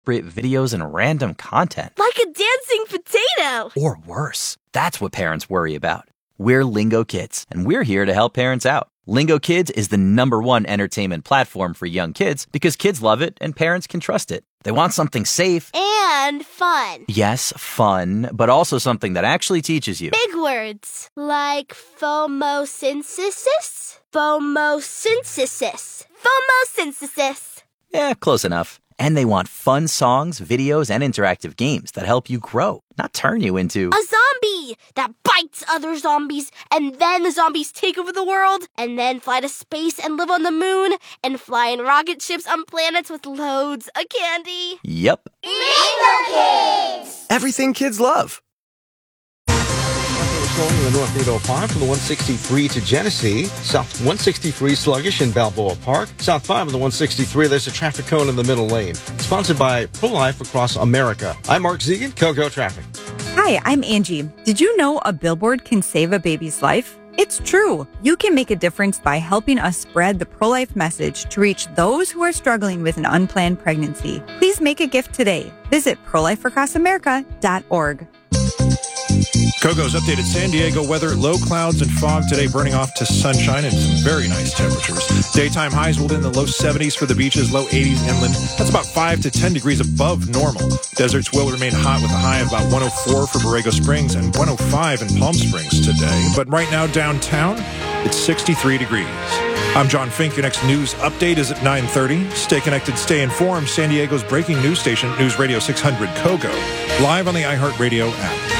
videos and random content. Like a dancing potato! Or worse. That's what parents worry about. We're Lingo Kids, and we're here to help parents out. Lingo Kids is the #1 entertainment platform for young kids because kids love it and parents can trust it. They want something safe. And fun. Yes, fun, but also something that actually teaches you. Big words. Like phomosynthesis? Phomosynthesis. Phomosynthesis. Yeah, close enough. And they want fun songs, videos, and interactive games that help you grow, not turn you into a zombie that bites other zombies, and then the zombies take over the world, and then fly to space and live on the moon, and fly in rocket ships on planets with loads of candy. Yep. Lingo Kids! Everything kids love. Slowing in the North 805 from the 163 to Genesee. South 163 sluggish in Balboa Park. South 5 of the 163, there's a traffic cone in the middle lane. Sponsored by Pro-Life Across America. I'm Mark Zegan, KOGO Traffic. Hi, I'm Angie. Did you know a billboard can save a baby's life? It's true. You can make a difference by helping us spread the pro-life message to reach those who are struggling with an unplanned pregnancy. Please make a gift today. Visit prolifeacrossamerica.org. KOGO's updated San Diego weather. Low clouds and fog today, burning off to sunshine and some very nice temperatures. Daytime highs will be in the low 70s for the beaches, low 80s inland. That's about 5 to 10 degrees above normal. Deserts will remain hot with a high of about 104 for Borrego Springs and 105 in Palm Springs today. But right now downtown, it's 63 degrees. I'm John Fink. Your next news update is at 9:30. Stay connected, stay informed. San Diego's breaking news station, News Radio 600 KOGO. Live on the iHeartRadio app.